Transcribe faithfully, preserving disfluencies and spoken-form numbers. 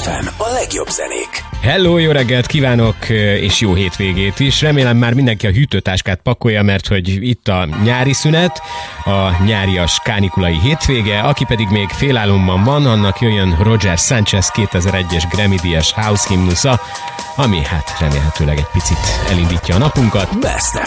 em, a legjobb zenék. Hello, jó reggelt kívánok, és jó hétvégét is. Remélem már mindenki a hűtőtáskát pakolja, mert hogy itt a nyári szünet, a nyárias kánikulai hétvége, aki pedig még félálomban van, annak jöjjön Roger Sanchez kétezer-egyes Grammy-díjas House himnusza, ami hát remélhetőleg egy picit elindítja a napunkat. Best ef